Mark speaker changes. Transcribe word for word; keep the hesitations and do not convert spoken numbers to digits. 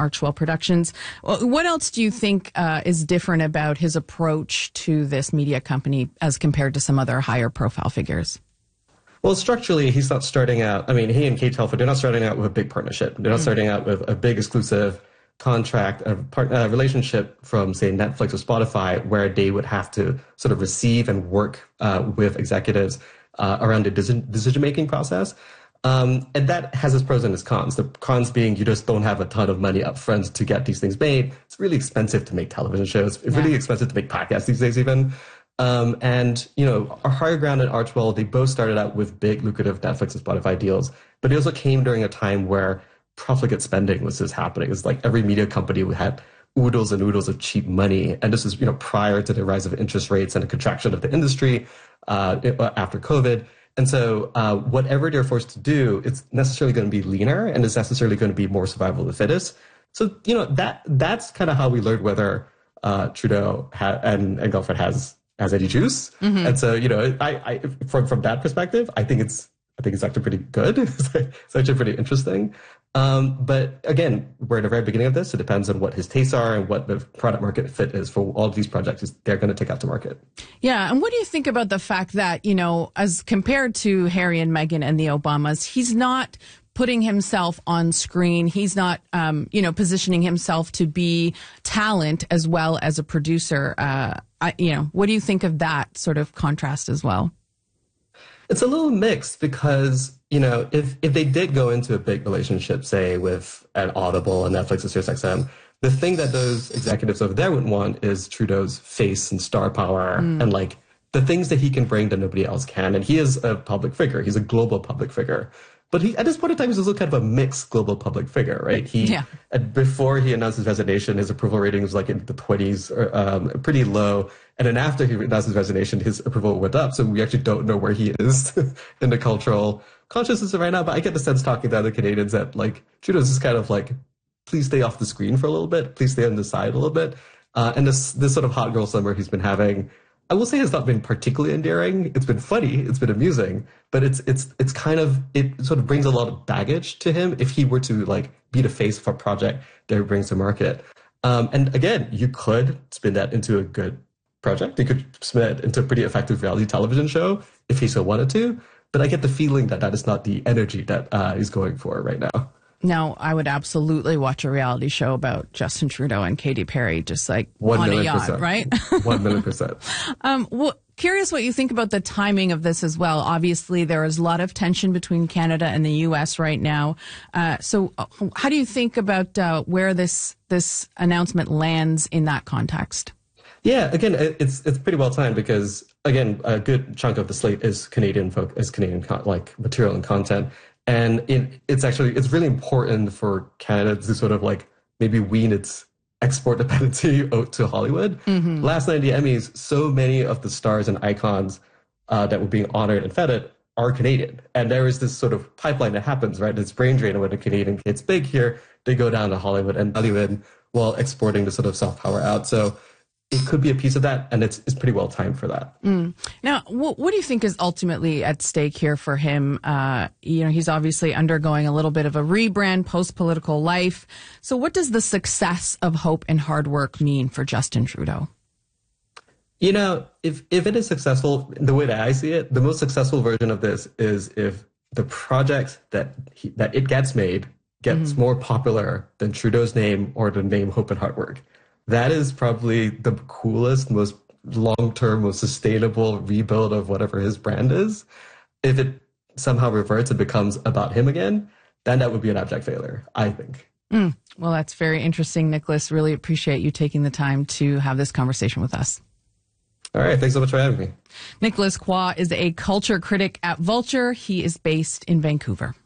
Speaker 1: Archwell Productions. What else do you think uh, is different about his approach to this media company as compared to some other higher profile figures?
Speaker 2: Well, structurally, he's not starting out. I mean, he and Kate Telford, they're not starting out with a big partnership. They're not mm-hmm. starting out with a big exclusive contract, a part, uh, relationship from, say, Netflix or Spotify, where they would have to sort of receive and work uh, with executives uh, around the decision-making process. Um, and that has its pros and its cons. The cons being you just don't have a ton of money up front to get these things made. It's really expensive to make television shows. It's yeah. really expensive to make podcasts these days even. Um, and, you know, our Higher Ground and Archwell, they both started out with big, lucrative Netflix and Spotify deals. But it also came during a time where profligate spending was just happening. It's like every media company had oodles and oodles of cheap money. And this was, you know, prior to the rise of interest rates and the contraction of the industry uh, after COVID. And so uh, whatever they're forced to do, it's necessarily going to be leaner and it's necessarily going to be more survival of the fittest. So, you know, that that's kind of how we learned whether uh, Trudeau ha- and, and Guilford has has any juice. Mm-hmm. And so, you know, I, I from from that perspective, I think it's I think it's actually pretty good. It's actually pretty interesting. Um, but again, we're at the very beginning of this. It depends on what his tastes are and what the product market fit is for all of these projects they're going to take out to market.
Speaker 1: Yeah. And what do you think about the fact that, you know, as compared to Harry and Meghan and the Obamas, he's not putting himself on screen. He's not, um, you know, positioning himself to be talent as well as a producer. Uh, I, you know, what do you think of that sort of contrast as well?
Speaker 2: It's a little mixed because, you know, if, if they did go into a big relationship, say, with an Audible and Netflix or SiriusXM, the thing that those executives over there would want is Trudeau's face and star power mm. and, like, the things that he can bring that nobody else can. And he is a public figure. He's a global public figure. But he, at this point in time, he's also kind of a mixed global public figure, right? He, yeah. at, before he announced his resignation, his approval rating was like in the twenties, or, um, pretty low. And then after he announced his resignation, his approval went up. So we actually don't know where he is in the cultural consciousness right now. But I get the sense talking to other Canadians that, like, Trudeau's just kind of like, please stay off the screen for a little bit. Please stay on the side a little bit. Uh, and this this sort of hot girl summer he's been having, I will say, has not been particularly endearing. It's been funny. It's been amusing. But it's it's it's kind of, it sort of brings a lot of baggage to him if he were to, like, be the face of a project that he brings to market. Um, and again, you could spin that into a good project. You could spin it into a pretty effective reality television show if he so wanted to. But I get the feeling that that is not the energy that uh, he's going for right now.
Speaker 1: No, I would absolutely watch a reality show about Justin Trudeau and Katy Perry, just like
Speaker 2: One
Speaker 1: on a
Speaker 2: million
Speaker 1: yacht,
Speaker 2: percent.
Speaker 1: right?
Speaker 2: One million percent.
Speaker 1: um, well, curious what you think about the timing of this as well. Obviously, there is a lot of tension between Canada and the U S right now. Uh, so, how do you think about uh, where this this announcement lands in that context?
Speaker 2: Yeah, again, it's it's pretty well timed because, again, a good chunk of the slate is Canadian folk, is Canadian con- like material and content. And it, it's actually, it's really important for Canada to sort of like maybe wean its export dependency out to Hollywood. Mm-hmm. Last night at the Emmys, so many of the stars and icons uh, that were being honored and feted are Canadian. And there is this sort of pipeline that happens, right? This brain drain when a Canadian gets big here, they go down to Hollywood and Hollywood while exporting the sort of soft power out. So it could be a piece of that, and it's it's pretty well timed for that.
Speaker 1: Mm. Now, what, what do you think is ultimately at stake here for him? Uh, you know, he's obviously undergoing a little bit of a rebrand, post-political life. So what does the success of Hope and Hard Work mean for Justin Trudeau?
Speaker 2: You know, if, if it is successful, the way that I see it, the most successful version of this is if the project that he, that it gets made gets mm-hmm. more popular than Trudeau's name or the name Hope and Hard Work. That is probably the coolest, most long-term, most sustainable rebuild of whatever his brand is. If it somehow reverts and becomes about him again, then that would be an abject failure, I think.
Speaker 1: Mm. Well, that's very interesting, Nicholas. Really appreciate you taking the time to have this conversation with us.
Speaker 2: All right. Thanks so much for having me.
Speaker 1: Nicholas Quah is a culture critic at Vulture. He is based in Vancouver.